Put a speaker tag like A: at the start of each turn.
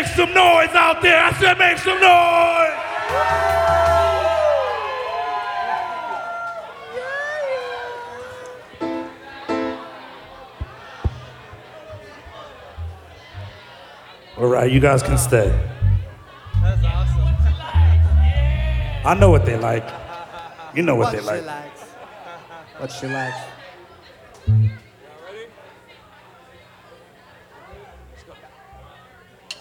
A: make some noise out there. I said make some noise. All right, you guys can stay.
B: That's awesome.
A: I know what they like. You know what they like.
B: What she likes.